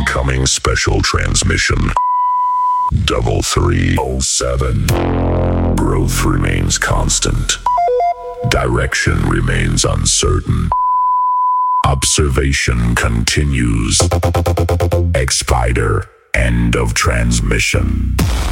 Incoming special transmission. 3307. Growth remains constant. Direction remains uncertain. Observation continues. X-Spider, end of transmission.